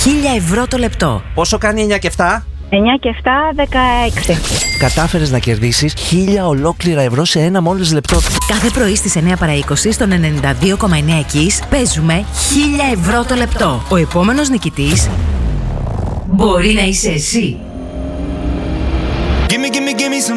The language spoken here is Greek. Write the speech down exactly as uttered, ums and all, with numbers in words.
χίλια ευρώ το λεπτό. Πόσο κάνει εννιά και επτά? εννιά και επτά, δεκαέξι. Κατάφερες να κερδίσεις χίλια ολόκληρα ευρώ σε ένα μόλις λεπτό. Κάθε πρωί στις εννιά παρά είκοσι στον ενενήντα δύο κόμμα εννέα Kiss παίζουμε χίλια ευρώ το λεπτό. Ο επόμενος νικητής μπορεί να είσαι εσύ. Gimme, gimme, gimme some